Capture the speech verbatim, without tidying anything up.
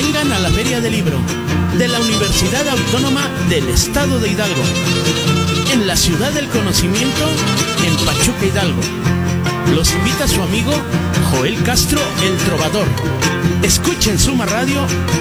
Vengan a la Feria del Libro de la Universidad Autónoma del Estado de Hidalgo, en la Ciudad del Conocimiento, en Pachuca, Hidalgo. Los invita su amigo Joel Castro, el Trovador. Escuchen Suma Radio